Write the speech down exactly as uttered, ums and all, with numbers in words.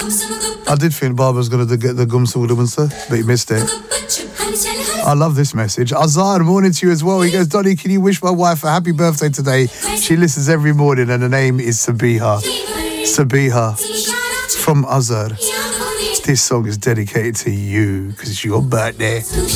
I did think Barbara was going to get the gum saudamansa, but he missed it. I love this message. Azar, morning to you as well. He goes, Donny, can you wish my wife a happy birthday today? She listens every morning and her name is Sabiha. Sabiha from Azar. This song is dedicated to you because it's your birthday.